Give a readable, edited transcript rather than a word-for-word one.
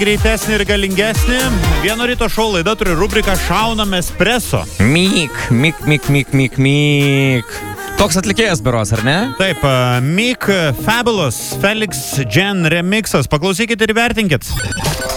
greitesnį ir galingesnį. Vieno ryto šou laida turi rubriką Šaunam espreso. Myk. Toks atlikėjas beros, ar ne? Taip, Myk Fabulous Felix Jen remixas. Paklausykit ir vertinkit.